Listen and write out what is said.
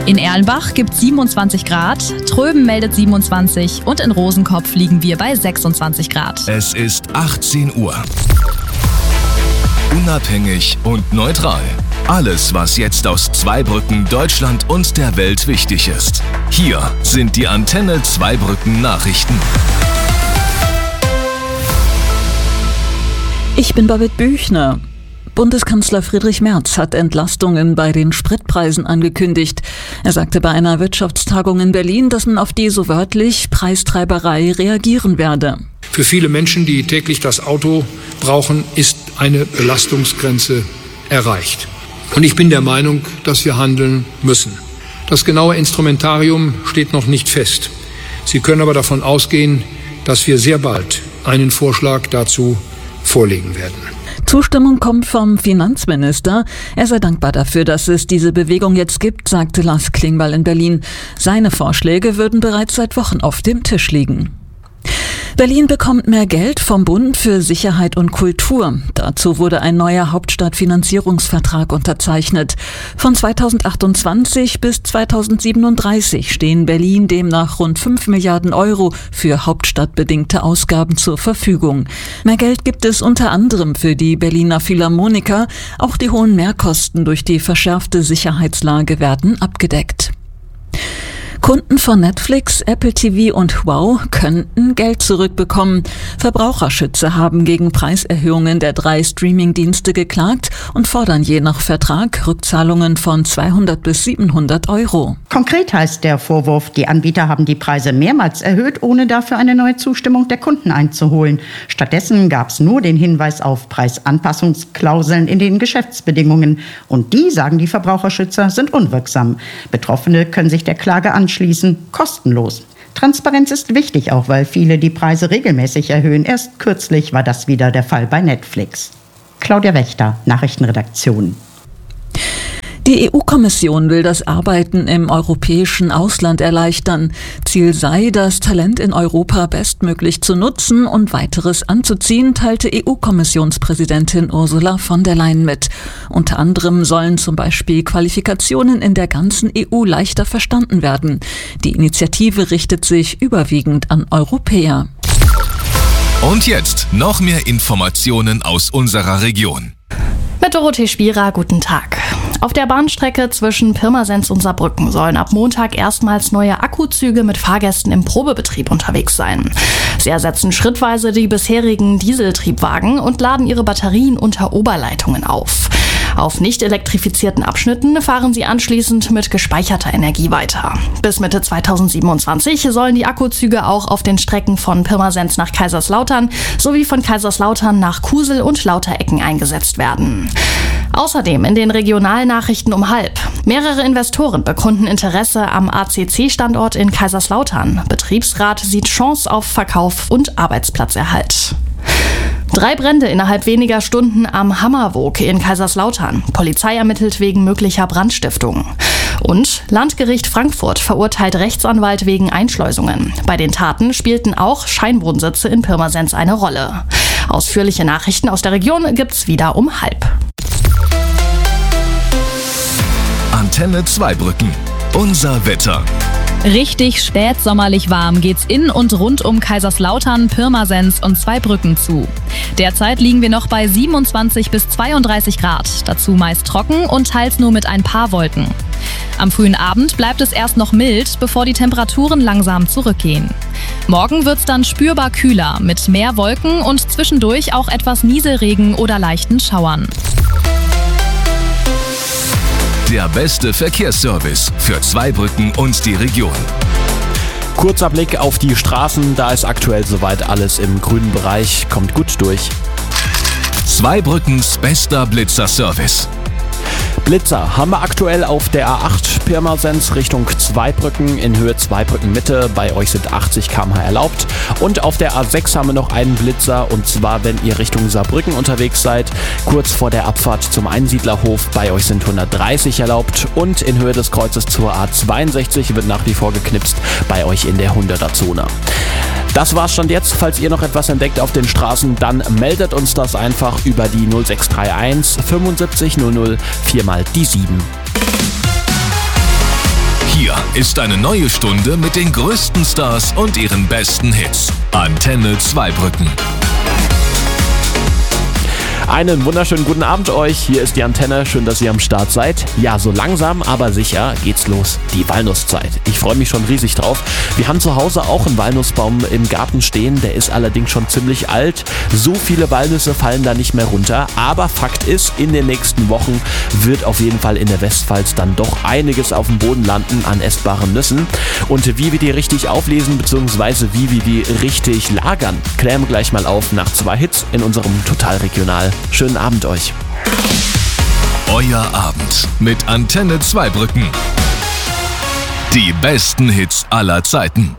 In Erlenbach gibt es 27 Grad, Tröben meldet 27 und in Rosenkopf liegen wir bei 26 Grad. Es ist 18 Uhr. Unabhängig und neutral. Alles, was jetzt aus Zweibrücken, Deutschland und der Welt wichtig ist. Hier sind die Antenne Zweibrücken Nachrichten. Ich bin Babette Büchner. Bundeskanzler Friedrich Merz hat Entlastungen bei den Spritpreisen angekündigt. Er sagte bei einer Wirtschaftstagung in Berlin, dass man auf die, so wörtlich, Preistreiberei reagieren werde. Für viele Menschen, die täglich das Auto brauchen, ist eine Belastungsgrenze erreicht. Und ich bin der Meinung, dass wir handeln müssen. Das genaue Instrumentarium steht noch nicht fest. Sie können aber davon ausgehen, dass wir sehr bald einen Vorschlag dazu vorlegen werden. Zustimmung kommt vom Finanzminister. Er sei dankbar dafür, dass es diese Bewegung jetzt gibt, sagte Lars Klingbeil in Berlin. Seine Vorschläge würden bereits seit Wochen auf dem Tisch liegen. Berlin bekommt mehr Geld vom Bund für Sicherheit und Kultur. Dazu wurde ein neuer Hauptstadtfinanzierungsvertrag unterzeichnet. Von 2028 bis 2037 stehen Berlin demnach rund 5 Milliarden Euro für hauptstadtbedingte Ausgaben zur Verfügung. Mehr Geld gibt es unter anderem für die Berliner Philharmoniker. Auch die hohen Mehrkosten durch die verschärfte Sicherheitslage werden abgedeckt. Kunden von Netflix, Apple TV und Wow könnten Geld zurückbekommen. Verbraucherschützer haben gegen Preiserhöhungen der 3 Streamingdienste geklagt und fordern je nach Vertrag Rückzahlungen von 200 bis 700 Euro. Konkret heißt der Vorwurf, die Anbieter haben die Preise mehrmals erhöht, ohne dafür eine neue Zustimmung der Kunden einzuholen. Stattdessen gab es nur den Hinweis auf Preisanpassungsklauseln in den Geschäftsbedingungen. Und die, sagen die Verbraucherschützer, sind unwirksam. Betroffene können sich der Klage anschließen, kostenlos. Transparenz ist wichtig, auch weil viele die Preise regelmäßig erhöhen. Erst kürzlich war das wieder der Fall bei Netflix. Claudia Wächter, Nachrichtenredaktion. Die EU-Kommission will das Arbeiten im europäischen Ausland erleichtern. Ziel sei, das Talent in Europa bestmöglich zu nutzen und weiteres anzuziehen, teilte EU-Kommissionspräsidentin Ursula von der Leyen mit. Unter anderem sollen zum Beispiel Qualifikationen in der ganzen EU leichter verstanden werden. Die Initiative richtet sich überwiegend an Europäer. Und jetzt noch mehr Informationen aus unserer Region. Mit Dorothee Spierer, guten Tag. Auf der Bahnstrecke zwischen Pirmasens und Saarbrücken sollen ab Montag erstmals neue Akkuzüge mit Fahrgästen im Probebetrieb unterwegs sein. Sie ersetzen schrittweise die bisherigen Dieseltriebwagen und laden ihre Batterien unter Oberleitungen auf. Auf nicht elektrifizierten Abschnitten fahren sie anschließend mit gespeicherter Energie weiter. Bis Mitte 2027 sollen die Akkuzüge auch auf den Strecken von Pirmasens nach Kaiserslautern sowie von Kaiserslautern nach Kusel und Lauterecken eingesetzt werden. Außerdem in den Regionalnachrichten um 12:30. Mehrere Investoren bekunden Interesse am ACC-Standort in Kaiserslautern. Betriebsrat sieht Chance auf Verkauf und Arbeitsplatzerhalt. 3 Brände innerhalb weniger Stunden am Hammerwoog in Kaiserslautern. Polizei ermittelt wegen möglicher Brandstiftung. Und Landgericht Frankfurt verurteilt Rechtsanwalt wegen Einschleusungen. Bei den Taten spielten auch Scheinwohnsitze in Pirmasens eine Rolle. Ausführliche Nachrichten aus der Region gibt's wieder um 12:30. Antenne Zweibrücken. Unser Wetter. Richtig spätsommerlich warm geht's in und rund um Kaiserslautern, Pirmasens und Zweibrücken zu. Derzeit liegen wir noch bei 27 bis 32 Grad, dazu meist trocken und teils nur mit ein paar Wolken. Am frühen Abend bleibt es erst noch mild, bevor die Temperaturen langsam zurückgehen. Morgen wird's dann spürbar kühler, mit mehr Wolken und zwischendurch auch etwas Nieselregen oder leichten Schauern. Der beste Verkehrsservice für Zweibrücken und die Region. Kurzer Blick auf die Straßen, da ist aktuell soweit alles im grünen Bereich, kommt gut durch. Zweibrückens bester Blitzer-Service. Blitzer haben wir aktuell auf der A8 Pirmasens Richtung Zweibrücken in Höhe Zweibrücken Mitte. Bei euch sind 80 km/h erlaubt. Und auf der A6 haben wir noch einen Blitzer, und zwar, wenn ihr Richtung Saarbrücken unterwegs seid, kurz vor der Abfahrt zum Einsiedlerhof. Bei euch sind 130 erlaubt. Und in Höhe des Kreuzes zur A62 wird nach wie vor geknipst, bei euch in der 100er-Zone. Das war's schon jetzt. Falls ihr noch etwas entdeckt auf den Straßen, dann meldet uns das einfach über die 0631 75 00 4 mal die 7. ist eine neue Stunde mit den größten Stars und ihren besten Hits. Antenne Zweibrücken. Einen wunderschönen guten Abend euch. Hier ist die Antenne. Schön, dass ihr am Start seid. Ja, so langsam, aber sicher geht's los. Die Walnusszeit. Ich freue mich schon riesig drauf. Wir haben zu Hause auch einen Walnussbaum im Garten stehen. Der ist allerdings schon ziemlich alt. So viele Walnüsse fallen da nicht mehr runter. Aber Fakt ist, in den nächsten Wochen wird auf jeden Fall in der Westpfalz dann doch einiges auf dem Boden landen an essbaren Nüssen. Und wie wir die richtig auflesen, beziehungsweise wie wir die richtig lagern, klären wir gleich mal auf nach 2 Hits in unserem Totalregional. Schönen Abend euch. Euer Abend mit Antenne Zweibrücken. Die besten Hits aller Zeiten.